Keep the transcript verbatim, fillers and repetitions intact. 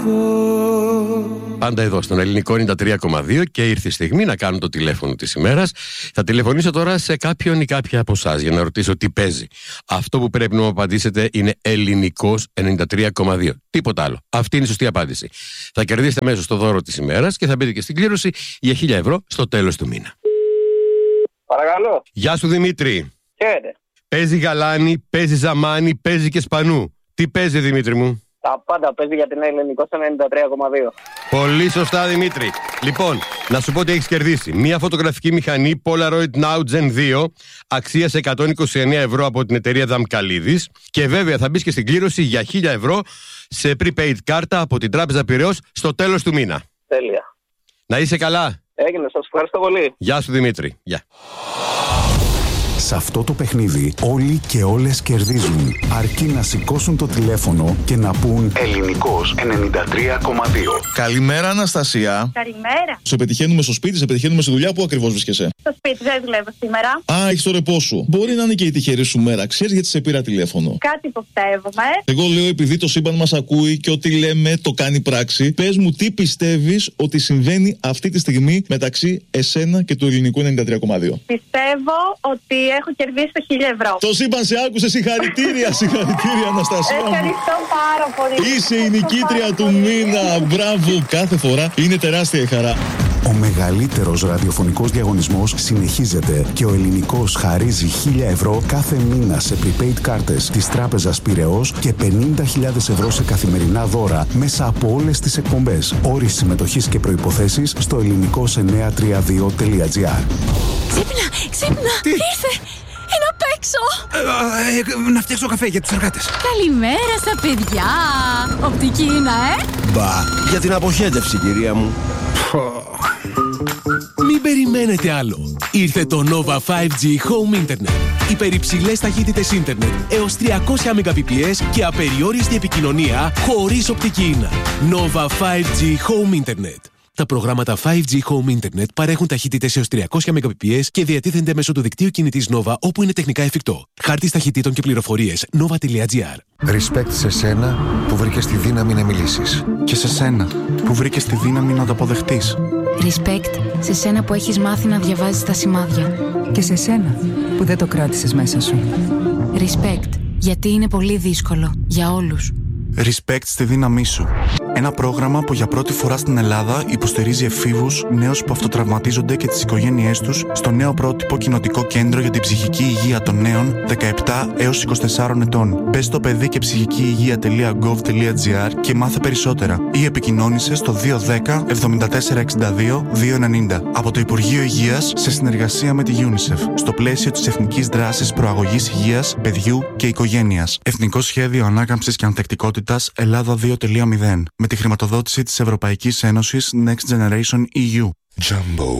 Πάντα εδώ στον Ελληνικό ενενήντα τρία κόμμα δύο και ήρθε η στιγμή να κάνω το τηλέφωνο της ημέρας. Θα τηλεφωνήσω τώρα σε κάποιον ή κάποια από εσάς για να ρωτήσω τι παίζει. Αυτό που πρέπει να μου απαντήσετε είναι Ελληνικός ενενήντα τρία κόμμα δύο. Τίποτα άλλο. Αυτή είναι η σωστή απάντηση. Θα κερδίσετε αμέσως το δώρο της ημέρας και θα μπείτε και στην κλήρωση για χίλια ευρώ στο τέλος του μήνα. Παρακαλώ. Γεια σου Δημήτρη. Χαίρετε. Παίζει γαλάνι, παίζει ζαμάνι, παίζει και σπανού. Τι παίζει Δημήτρη μου? Τα πάντα παίζει για την Ελληνικό ενενήντα τρία κόμμα δύο. Πολύ σωστά Δημήτρη. Λοιπόν, να σου πω ότι έχεις κερδίσει μία φωτογραφική μηχανή Polaroid Now Gen δύο αξίας εκατόν είκοσι εννέα ευρώ από την εταιρεία Δαμκαλίδης και βέβαια θα μπεις και στην κλήρωση για χίλια ευρώ σε prepaid κάρτα από την Τράπεζα Πειραιώς στο τέλος του μήνα. Τέλεια. Να είσαι καλά. Έγινε, σας ευχαριστώ πολύ. Γεια σου Δημήτρη. Γεια. Σε αυτό το παιχνίδι όλοι και όλες κερδίζουν, αρκεί να σηκώσουν το τηλέφωνο και να πούν Ελληνικός ενενήντα τρία κόμμα δύο. Καλημέρα Αναστασία. Καλημέρα. Σε πετυχαίνουμε στο σπίτι, σε πετυχαίνουμε στη δουλειά. Πού ακριβώς βρίσκεσαι? Στο σπίτι, δεν δουλεύω σήμερα. Α, έχεις το ρεπό σου. Μπορεί να είναι και η τυχερή σου μέρα. Ξέρεις γιατί σε πήρα τηλέφωνο? Κάτι υποψεύομαι. Εγώ λέω επειδή το σύμπαν μας ακούει και ό,τι λέμε το κάνει πράξη. Πες μου τι πιστεύεις ότι συμβαίνει αυτή τη στιγμή μεταξύ εσένα και του Ελληνικού ενενήντα τρία κόμμα δύο. Πιστεύω ότι έχω κερδίσει το χίλια ευρώ. Το σύμπαν σε άκουσε, συγχαρητήρια, συγχαρητήρια Αναστασία. Ευχαριστώ πάρα πολύ. Είσαι η νικήτρια του μήνα. Μπράβο, κάθε φορά είναι τεράστια η χαρά. Ο μεγαλύτερος ραδιοφωνικός διαγωνισμός συνεχίζεται και ο Ελληνικός χαρίζει χίλια ευρώ κάθε μήνα σε prepaid κάρτες της Τράπεζας Πειραιώς και πενήντα χιλιάδες ευρώ σε καθημερινά δώρα μέσα από όλες τις εκπομπές. Όροι συμμετοχής και προϋποθέσεις στο ελληνικός εννιακόσια τριάντα δύο τελεία τζι άρ. Ξύπνα, ξύπνα, Τι? ήρθε! Είναι απ' έξω! Ε, ε, να φτιάξω καφέ για τους εργάτες. Καλημέρα στα παιδιά! Οπτική είναι, ε! Μπα, για την αποχέτευση, κυρία μου. Μην περιμένετε άλλο. Ήρθε το Nova φάιβ τζι Home Internet. Υπερυψηλές ταχύτητες ίντερνετ έως τριακόσια Mbps και απεριόριστη επικοινωνία χωρίς οπτική ίνα. Nova φάιβ τζι Home Internet. Τα προγράμματα φάιβ τζι Home Internet παρέχουν ταχύτητες έως τριακόσια Mbps και διατίθενται μέσω του δικτύου κινητής Nova όπου είναι τεχνικά εφικτό. Χάρτης ταχυτήτων και πληροφορίες nova τελεία τζι άρ. Respect σε σένα που βρήκες τη δύναμη να μιλήσεις. Και σε σένα που βρήκες τη δύναμη να το αποδεχτείς. Respect σε σένα που έχεις μάθει να διαβάζεις τα σημάδια. Και σε σένα που δεν το κράτησες μέσα σου. Respect γιατί είναι πολύ δύσκολο για όλους. Respect στη δύναμή σου. Ένα πρόγραμμα που για πρώτη φορά στην Ελλάδα υποστηρίζει εφήβους, νέους που αυτοτραυματίζονται και τις οικογένειές τους στο νέο πρότυπο κοινοτικό κέντρο για την ψυχική υγεία των νέων δεκαεπτά έως είκοσι τέσσερα ετών. Μπες στο παιδί και ψυχική υγεία τελεία γκοβ τελεία τζι άρ και μάθε περισσότερα ή επικοινώνησε στο δύο ένα μηδέν εβδομήντα τέσσερα εξήντα δύο διακόσια ενενήντα από το Υπουργείο Υγείας σε συνεργασία με τη UNICEF στο πλαίσιο της Εθνικής Δράσης Προαγωγής Υγείας, Παιδιού και Οικογένειας. Εθνικό Σχέδιο Ανάκαμψης και Ανθεκτικότητας Ελλάδα δύο τελεία μηδέν με τη χρηματοδότηση της Ευρωπαϊκής Ένωσης Next Generation ι γιου. Jumbo